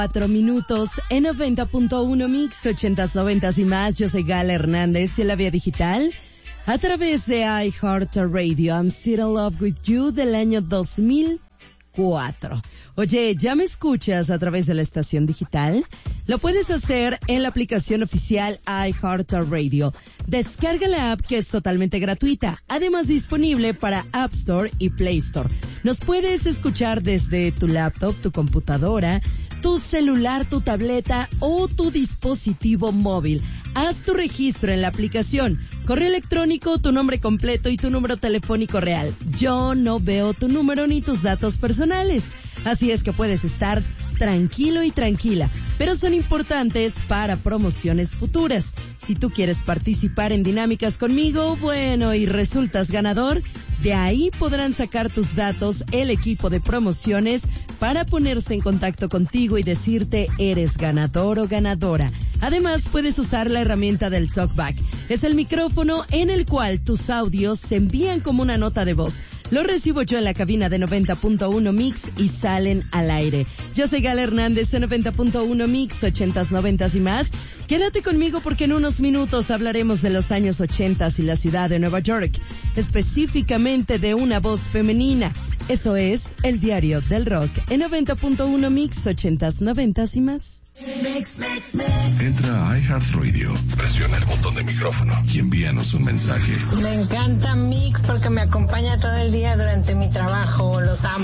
4 minutos en 90.1 Mix, 80s, 90s y más. Yo soy Gala Hernández y en la vía digital a través de iHeartRadio. I'm Still in Love with You del año 2004. Oye, ¿ya me escuchas a través de la estación digital? Lo puedes hacer en la aplicación oficial iHeartRadio. Descarga la app que es totalmente gratuita, además disponible para App Store y Play Store. Nos puedes escuchar desde tu laptop, tu computadora, tu celular, tu tableta o tu dispositivo móvil. Haz tu registro en la aplicación. Correo electrónico, tu nombre completo y tu número telefónico real. Yo no veo tu número ni tus datos personales. Así es que puedes estar tranquilo y tranquila, pero son importantes para promociones futuras. Si tú quieres participar en dinámicas conmigo, bueno, y resultas ganador, de ahí podrán sacar tus datos el equipo de promociones para ponerse en contacto contigo y decirte eres ganador o ganadora. Además, puedes usar la herramienta del TalkBack. Es el micrófono en el cual tus audios se envían como una nota de voz. Lo recibo yo en la cabina de 90.1 Mix y salen al aire. Yo soy Gala Hernández en 90.1 Mix, 80s, 90s y más. Quédate conmigo porque en unos minutos hablaremos de los años 80s y la ciudad de Nueva York, específicamente de una voz femenina. Eso es el Diario del Rock en 90.1 Mix, 80s, 90s y más. Entra a iHeartRadio, presiona el botón de micrófono y envíanos un mensaje. Me encanta Mix porque me acompaña todo el día durante mi trabajo, los amo.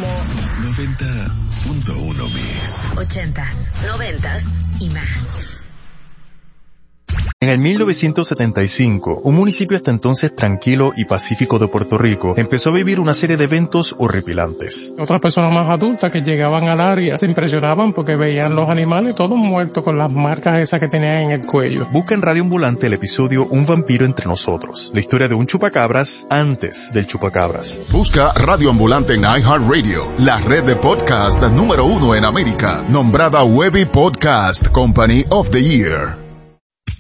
90.1 Mix. 80s, 90s y más. En el 1975, un municipio hasta entonces tranquilo y pacífico de Puerto Rico empezó a vivir una serie de eventos horripilantes. Otras personas más adultas que llegaban al área se impresionaban porque veían los animales todos muertos con las marcas esas que tenían en el cuello. Busca en Radio Ambulante el episodio Un vampiro entre nosotros, la historia de un chupacabras antes del chupacabras. Busca Radio Ambulante en iHeartRadio, la red de podcast número 1 en América, nombrada Webby Podcast Company of the Year.